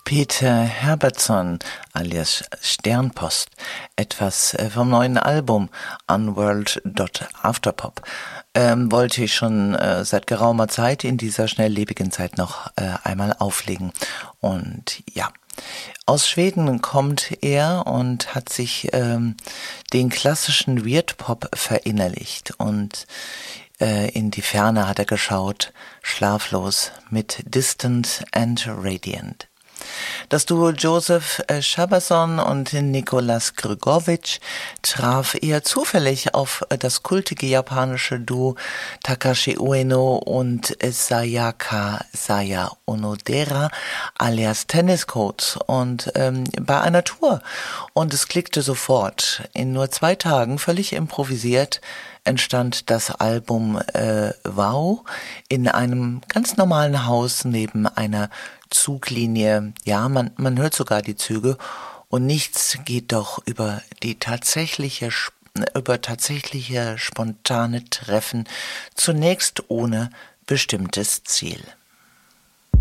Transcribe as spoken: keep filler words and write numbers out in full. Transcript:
Peter Herbertson alias Sternpost etwas vom neuen Album Unworld Afterpop. Ähm, wollte ich schon äh, seit geraumer Zeit in dieser schnelllebigen Zeit noch äh, einmal auflegen. Und ja, aus Schweden kommt er und hat sich ähm, den klassischen Weird-Pop verinnerlicht und äh, in die Ferne hat er geschaut, schlaflos mit Distant and Radiant. Das Duo Joseph Schaberson und Nicolas Grgovic traf eher zufällig auf das kultige japanische Duo Takashi Ueno und Sayaka Saya Onodera alias Tennis Coats und ähm, bei einer Tour. Und es klickte sofort. In nur zwei Tagen, völlig improvisiert, entstand das Album äh, Wow in einem ganz normalen Haus neben einer Zuglinie. Ja, man, man hört sogar die Züge und nichts geht doch über die tatsächliche, über tatsächliche spontane Treffen, zunächst ohne bestimmtes Ziel.